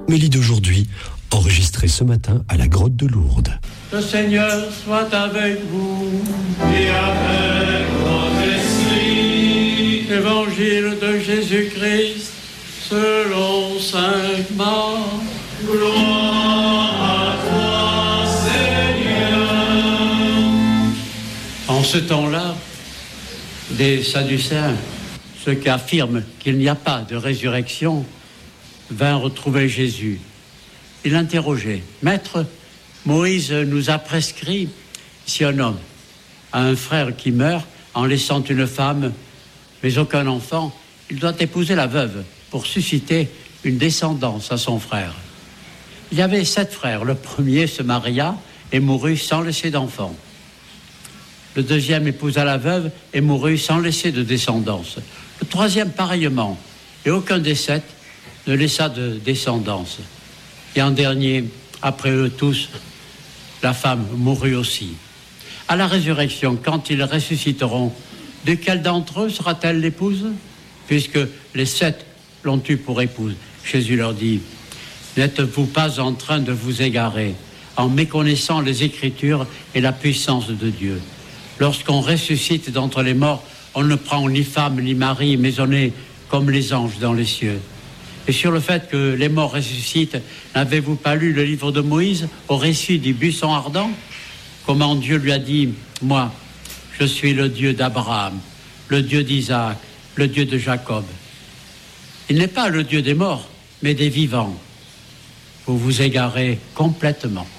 Mélie d'aujourd'hui, enregistrée ce matin à la grotte de Lourdes. Le Seigneur soit avec vous et avec votre esprit. Évangile de Jésus-Christ selon saint Marc. Gloire à toi, Seigneur. En ce temps-là, des Sadducéens, ceux qui affirment qu'il n'y a pas de résurrection, vinrent retrouver Jésus. Il l'interrogeait. Maître, Moïse nous a prescrit, si un homme a un frère qui meurt en laissant une femme, mais aucun enfant, il doit épouser la veuve pour susciter une descendance à son frère. Il y avait 7 frères. Le premier se maria et mourut sans laisser d'enfant. Le deuxième épousa la veuve et mourut sans laisser de descendance. Le troisième pareillement, et aucun des 7 ne laissa de descendance. Et en dernier, après eux tous, la femme mourut aussi. À la résurrection, quand ils ressusciteront, de quel d'entre eux sera-t-elle l'épouse? Puisque les 7 l'ont eue pour épouse. Jésus leur dit, n'êtes-vous pas en train de vous égarer en méconnaissant les Écritures et la puissance de Dieu? Lorsqu'on ressuscite d'entre les morts, on ne prend ni femme ni mari, mais on est comme les anges dans les cieux. Et sur le fait que les morts ressuscitent, n'avez-vous pas lu le livre de Moïse au récit du buisson ardent? Comment Dieu lui a dit, moi, je suis le Dieu d'Abraham, le Dieu d'Isaac, le Dieu de Jacob. Il n'est pas le Dieu des morts, mais des vivants. Vous vous égarez complètement.